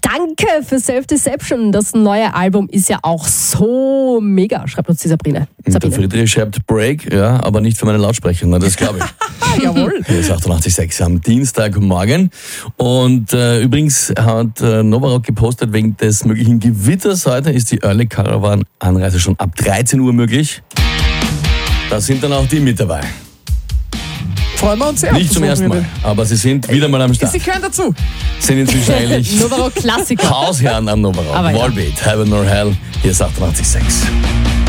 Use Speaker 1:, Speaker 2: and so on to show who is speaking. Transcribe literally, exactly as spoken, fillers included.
Speaker 1: Danke für Self-Deception. Das neue Album ist ja auch so mega, schreibt uns die Sabrina.
Speaker 2: Und der Friedrich schreibt Break, ja, aber nicht für meine Lautsprecher, na, das glaube ich.
Speaker 1: Jawohl.
Speaker 2: Hier ist achtundachtzig Komma sechs am Dienstagmorgen. Und äh, übrigens hat äh, Novarock gepostet, wegen des möglichen Gewitters heute ist die Early Caravan Anreise schon ab dreizehn Uhr möglich. Da sind dann auch die mit dabei.
Speaker 3: Freuen wir uns sehr.
Speaker 2: Nicht zum ersten Mal, aber sie sind wieder mal am Start.
Speaker 3: Sie gehören dazu.
Speaker 2: Sind inzwischen eigentlich
Speaker 1: Novarock Klassiker.
Speaker 2: Hausherren am Novarock.
Speaker 1: Aber ja.
Speaker 2: Volbeat, Heaven or Hell, hier ist achtundachtzig Komma sechs.